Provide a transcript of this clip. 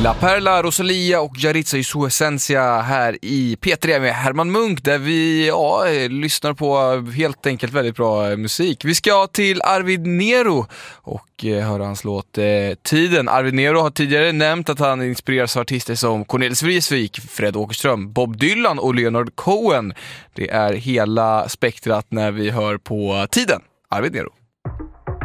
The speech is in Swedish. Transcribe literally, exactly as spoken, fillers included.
La Perla, Rosalia och Yaritza i Su Essentia här i P tre med Herman Munk, där vi ja, lyssnar på helt enkelt väldigt bra musik. Vi ska till Arvid Nero och eh, höra hans låt eh, Tiden. Arvid Nero har tidigare nämnt att han inspireras av artister som Cornelis Vreeswijk, Fred Åkerström, Bob Dylan och Leonard Cohen. Det är hela spektrat när vi hör på Tiden. Arvid Nero.